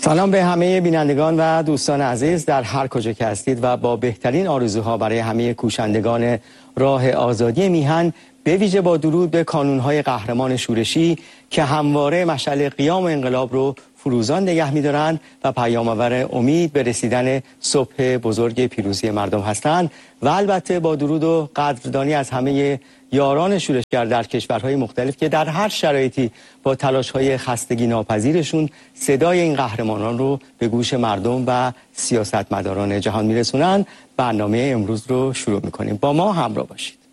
سلام به همه بینندگان و دوستان عزیز در هر کجا که هستید و با بهترین آرزوها برای همه کوشندگان راه آزادی میهن، به ویژه با درود به کانونهای قهرمان شورشی که همواره مشعل قیام و انقلاب رو فروزان نگه می‌دارند و پیام‌آور امید به رسیدن صبح بزرگ پیروزی مردم هستند، و البته با درود و قدردانی از همه یاران شورشگر در کشورهای مختلف که در هر شرایطی با تلاش‌های خستگی ناپذیرشون صدای این قهرمانان رو به گوش مردم و سیاستمداران جهان میرسونن. برنامه امروز رو شروع می‌کنیم. با ما همراه باشید.